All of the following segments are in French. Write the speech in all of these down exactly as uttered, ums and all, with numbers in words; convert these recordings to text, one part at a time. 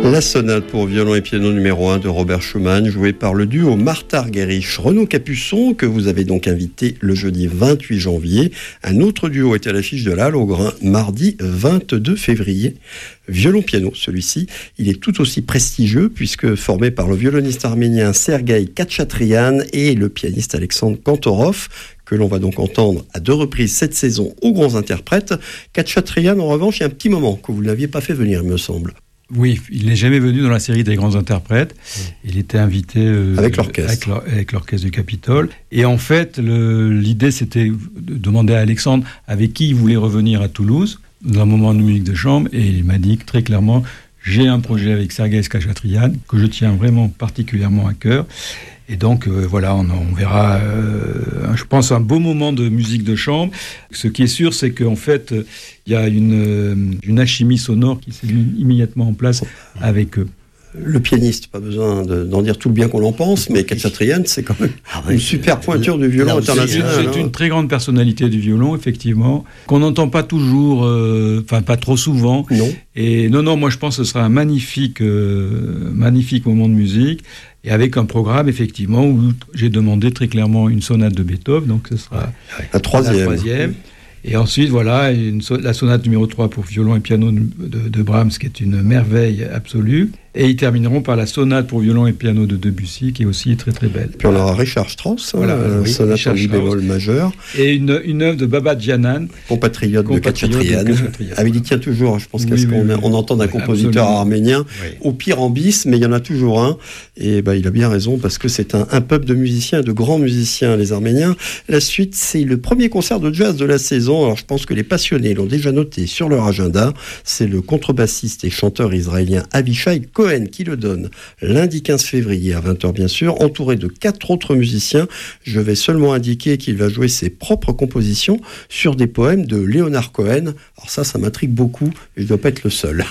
La sonate pour violon et piano numéro un de Robert Schumann, jouée par le duo Martha Argerich-Renaud Capuçon, que vous avez donc invité le jeudi vingt-huit janvier. Un autre duo est à l'affiche de la Halle au Grain, mardi vingt-deux février. Violon-piano, celui-ci, il est tout aussi prestigieux puisque formé par le violoniste arménien Sergueï Khatchatrian et le pianiste Alexandre Kantorov, que l'on va donc entendre à deux reprises cette saison aux grands interprètes. Khatchatrian, en revanche, il y a un petit moment que vous ne l'aviez pas fait venir, il me semble. Oui, il n'est jamais venu dans la série des grands interprètes. Il était invité euh, avec l'orchestre, avec, l'or- avec l'orchestre du Capitole. Et en fait, le, l'idée, c'était de demander à Alexandre avec qui il voulait revenir à Toulouse, dans un moment de musique de chambre. Et il m'a dit très clairement, j'ai un projet avec Sergueï Khatchatrian que je tiens vraiment particulièrement à cœur. Et donc, euh, voilà, on, on verra, euh, je pense, un beau moment de musique de chambre. Ce qui est sûr, c'est qu'en fait, il y a une, euh, une alchimie sonore qui s'est mise immédiatement en place avec eux. Le pianiste, pas besoin de, d'en dire tout le bien qu'on en pense, mais Khatchatrian, c'est quand même ah ouais, une super pointure du violon international. C'est, c'est hein. une très grande personnalité du violon, effectivement, qu'on n'entend pas toujours, enfin euh, pas trop souvent. Non. Et non, non, moi je pense que ce sera un magnifique, euh, magnifique moment de musique. Et avec un programme, effectivement, où j'ai demandé très clairement une sonate de Beethoven, donc ce sera ouais, la troisième. La troisième. Et ensuite, voilà, une, la sonate numéro trois pour violon et piano de, de, de Brahms, qui est une merveille absolue. Et ils termineront par la sonate pour violon et piano de Debussy, qui est aussi très très belle. Puis on aura Richard Strauss, voilà, hein, oui, sonate Richard en mi bémol majeur. Et une, une œuvre de Baba Djanan, compatriote, compatriote de Khatchatrian. Ah, il y tient toujours, je pense, oui, qu'est-ce oui, qu'on oui, on entend d'un oui, compositeur absolument. Arménien, oui. Au pire en bis, mais il y en a toujours un. Et bah, il a bien raison, parce que c'est un, un peuple de musiciens, de grands musiciens, les Arméniens. La suite, c'est le premier concert de jazz de la saison. Alors je pense que les passionnés l'ont déjà noté sur leur agenda. C'est le contrebassiste et chanteur israélien Avishai Cohen qui le donne lundi quinze février à vingt heures bien sûr, entouré de quatre autres musiciens. Je vais seulement indiquer qu'il va jouer ses propres compositions sur des poèmes de Leonard Cohen. Alors ça, ça m'intrigue beaucoup et je ne dois pas être le seul.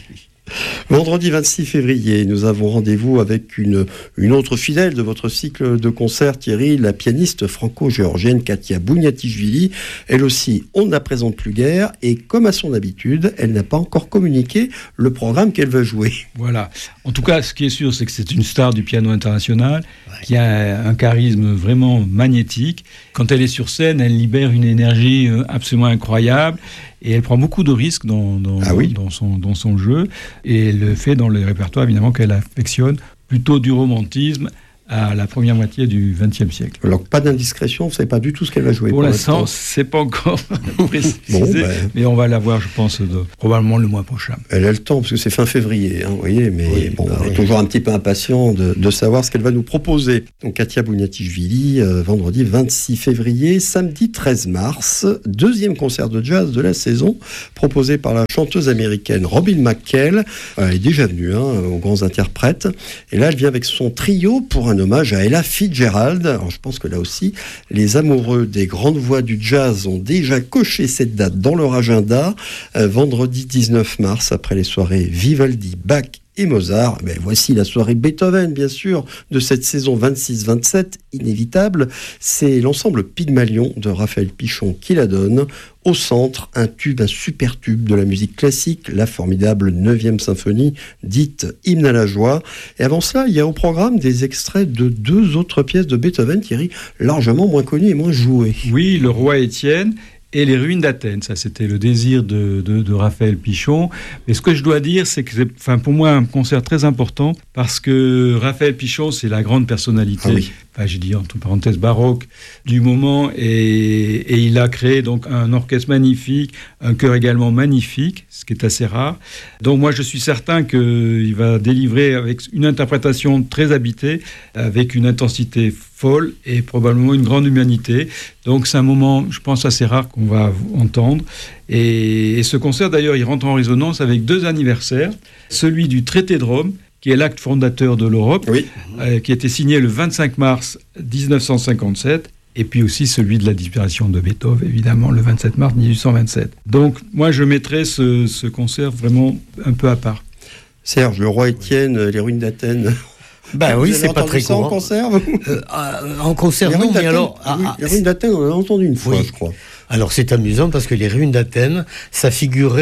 Vendredi vingt-six février, nous avons rendez-vous avec une, une autre fidèle de votre cycle de concerts, Thierry, la pianiste franco-géorgienne Katia Bouniatichvili. Elle aussi, on ne la présente plus guère, et comme à son habitude, elle n'a pas encore communiqué le programme qu'elle va jouer. Voilà. En tout cas, ce qui est sûr, c'est que c'est une star du piano international, ouais. qui a un charisme vraiment magnétique. Quand elle est sur scène, elle libère une énergie absolument incroyable. Et elle prend beaucoup de risques dans, dans, ah oui. dans, son, dans son jeu. Et elle le fait dans le répertoire, évidemment, qu'elle affectionne, plutôt du romantisme à la première moitié du vingtième siècle. Alors, pas d'indiscrétion, vous ne savez pas du tout ce qu'elle va jouer. Pour, pour l'instant, ce n'est pas encore précisé, bon, ben... mais on va la voir, je pense, de, probablement le mois prochain. Elle a le temps, parce que c'est fin février, hein, vous voyez, mais oui, bon, bah, on est oui. toujours un petit peu impatient de, de savoir ce qu'elle va nous proposer. Donc, Katia Bouniatichvili, euh, vendredi vingt-six février, samedi treize mars, deuxième concert de jazz de la saison, proposé par la chanteuse américaine Robin McKell. Elle est déjà venue hein, aux grands interprètes, et là, elle vient avec son trio pour un hommage à Ella Fitzgerald. Alors, je pense que là aussi, les amoureux des grandes voix du jazz ont déjà coché cette date dans leur agenda. Euh, vendredi dix-neuf mars, après les soirées Vivaldi, Bach et Mozart. Mais voici la soirée Beethoven, bien sûr, de cette saison vingt-six vingt-sept, inévitable. C'est l'ensemble Pygmalion de Raphaël Pichon qui la donne. Au centre, un tube, un super tube de la musique classique, la formidable neuvième symphonie, dite Hymne à la joie. Et avant cela, il y a au programme des extraits de deux autres pièces de Beethoven, Thierry, largement moins connues et moins jouées. Oui, Le Roi Étienne et Les Ruines d'Athènes. Ça, c'était le désir de, de, de Raphaël Pichon. Mais ce que je dois dire, c'est que c'est, enfin, pour moi, un concert très important parce que Raphaël Pichon, c'est la grande personnalité, ah oui. enfin, j'ai dit entre parenthèses baroque, du moment. Et, et il a créé donc un orchestre magnifique, un chœur également magnifique, ce qui est assez rare. Donc moi, je suis certain qu'il va délivrer avec une interprétation très habitée, avec une intensité folle et probablement une grande humanité. Donc c'est un moment, je pense, assez rare qu'on va entendre. Et, et ce concert, d'ailleurs, il rentre en résonance avec deux anniversaires. Celui du traité de Rome, qui est l'acte fondateur de l'Europe, oui. euh, qui a été signé le vingt-cinq mars dix-neuf cent cinquante-sept, et puis aussi celui de la disparition de Beethoven, évidemment, le vingt-sept mars dix-huit cent vingt-sept. Donc moi, je mettrais ce, ce concert vraiment un peu à part. Serge, Le Roi Étienne, Les Ruines d'Athènes... Ben oui, c'est pas très courant. En concert, euh, En concert, non, mais alors... Oui, ah, les Ruines d'Athènes, on en a entendu une fois, oui. je crois. Alors c'est amusant parce que les Ruines d'Athènes, ça figurait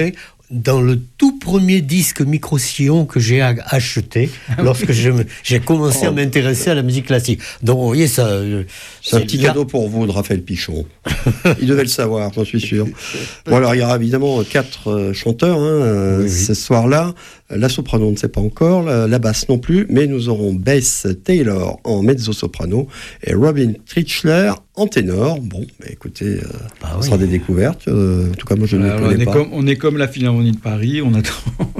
dans le tout premier disque micro-sillon que j'ai acheté lorsque je me, j'ai commencé oh. à m'intéresser à la musique classique. Donc, vous voyez, ça... C'est, c'est un petit cadeau pour vous de Raphaël Pichon. Il devait le savoir, j'en suis sûr. Bon, alors, il y aura évidemment quatre euh, chanteurs hein, oui, oui. ce soir-là. La soprano, on ne sait pas encore, la, la basse non plus, mais nous aurons Bess Taylor en mezzo-soprano et Robin Trichler en ténor. Bon, bah écoutez, euh, bah ce oui. sera des découvertes. Euh, en tout cas, moi, je ne les connais on est pas. Comme, on est comme la Philharmonie de Paris, on attend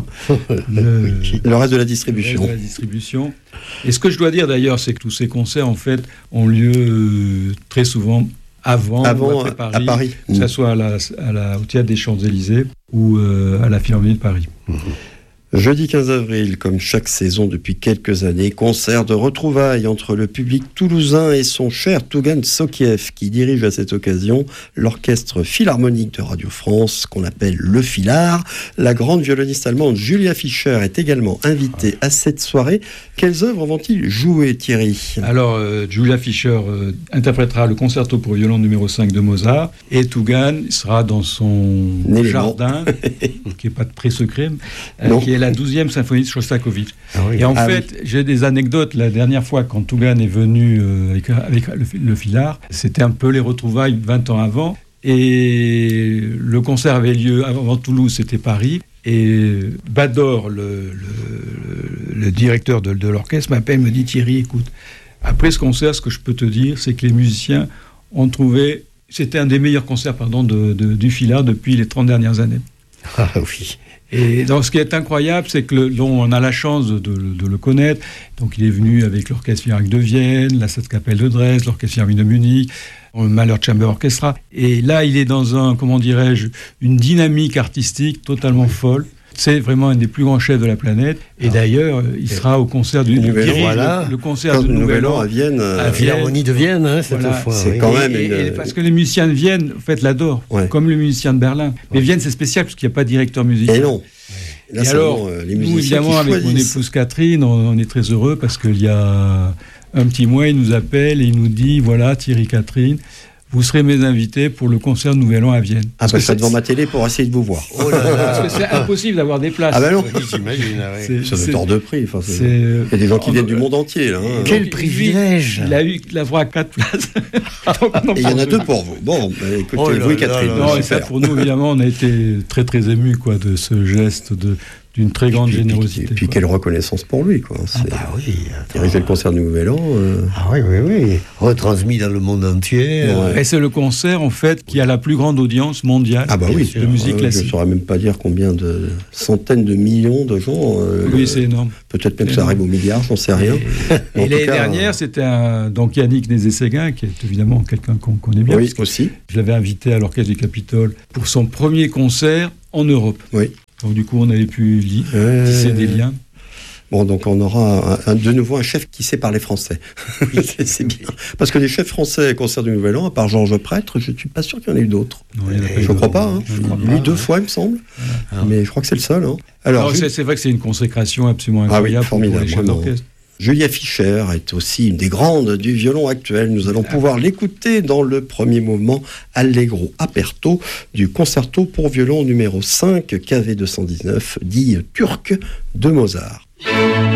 le, le reste de la distribution. Le reste de la distribution. Et ce que je dois dire d'ailleurs, c'est que tous ces concerts, en fait, ont lieu euh, très souvent avant, avant ou après Paris, à Paris, que ce soit à la, à la, au Théâtre des Champs-Élysées ou euh, à la Philharmonie de Paris. Mmh. Jeudi quinze avril, comme chaque saison depuis quelques années, concert de retrouvailles entre le public toulousain et son cher Tougan Sokiev, qui dirige à cette occasion l'orchestre philharmonique de Radio France, qu'on appelle le Philhar. La grande violoniste allemande Julia Fischer est également invitée à cette soirée. Quelles œuvres vont-ils jouer, Thierry ? Alors, euh, Julia Fischer euh, interprétera le concerto pour violon numéro cinq de Mozart, et Tougan sera dans son Nélément. jardin, qui n'est pas très secret, euh, qui est la douzième symphonie de Shostakovich. Ah oui. Et en ah fait, oui. j'ai des anecdotes. La dernière fois, quand Tougan est venu euh, avec, avec le, le Philhar, c'était un peu les retrouvailles vingt ans avant. Et le concert avait lieu avant Toulouse, c'était Paris. Et Bador, le, le, le directeur de, de l'orchestre, m'appelle, me dit « Thierry, écoute, après ce concert, ce que je peux te dire, c'est que les musiciens ont trouvé... C'était un des meilleurs concerts pardon, de, de, du Philhar depuis les trente dernières années. » Ah oui. Et donc, ce qui est incroyable, c'est que le, dont on a la chance de, de, de le connaître. Donc, il est venu avec l'Orchestre Philharmonique de Vienne, la Staatskapelle de Dresde, l'Orchestre Philharmonique de Munich, le Mahler Chamber Orchestra. Et là, il est dans un, comment dirais-je, une dynamique artistique totalement folle. C'est vraiment un des plus grands chefs de la planète. Et ah. d'ailleurs, il sera au concert du Nouvel An. Voilà. Le, le concert du Nouvel An à Vienne. À la Philharmonie de Vienne, hein, cette voilà. fois. C'est oui. quand même et, une... et parce que les musiciens de Vienne, en fait, l'adorent. Ouais. Comme les musiciens de Berlin. Mais ouais. Vienne, c'est spécial parce qu'il n'y a pas de directeur musicien. Et non. Là, et alors, euh, les nous, évidemment, avec mon épouse Catherine, on, on est très heureux parce qu'il y a un petit mois, il nous appelle et il nous dit, voilà, Thierry, Catherine, vous serez mes invités pour le concert de Nouvel An à Vienne. Ah, parce que ça devant ma télé pour essayer de vous voir. Oh là là. Parce que c'est impossible d'avoir des places. Ah ben non. Oui, j'imagine. Ouais. C'est, c'est hors de prix. Enfin, c'est... C'est... Il y a des gens qui viennent du monde entier. Là, hein. Quel donc, privilège. Il a eu la voix à quatre places. Et il y en a deux pour vous. Bon, bah, écoutez, oh là vous et Catherine. Là là non, et ça, pour nous, évidemment, on a été très très émus quoi, de ce geste de... d'une très grande et puis, générosité. Et puis, puis quelle reconnaissance pour lui, quoi. Ah bah oui. Diriger le concert du Nouvel An. Euh... Ah oui, oui, oui. Retransmis dans le monde entier. Ouais. Et c'est le concert, en fait, qui a la plus grande audience mondiale ah bah oui, de musique euh, classique. Je ne saurais même pas dire combien de centaines de millions de gens. Euh, oui, c'est énorme. Peut-être même c'est que ça énorme. arrive au milliard, j'en sais rien. Et, et l'année cas, dernière, c'était un, donc Yannick Nézet-Séguin, qui est évidemment quelqu'un qu'on connaît bien. Oui, aussi. Je l'avais invité à l'Orchestre du Capitole pour son premier concert en Europe. Oui. Donc du coup, on avait pu li- euh... tisser des liens. Bon, donc on aura un, un, de nouveau un chef qui sait parler français. c'est, c'est bien. Parce que les chefs français concert du Nouvel An, à part Georges Prêtre, je ne suis pas sûr qu'il y en ait eu d'autres. Non, il y en a pas je ne crois pas. Hein. Je crois Lui, pas, deux ouais. fois, il me semble. Ah. Mais je crois que c'est le seul. Hein. Alors, Alors je... c'est, c'est vrai que c'est une consécration absolument incroyable. Ah oui, formidable. Pour les chefs d'orchestre. Julia Fischer est aussi une des grandes du violon actuel. Nous allons pouvoir l'écouter dans le premier mouvement Allegro aperto du concerto pour violon numéro cinq K V deux cent dix-neuf, dit turc de Mozart.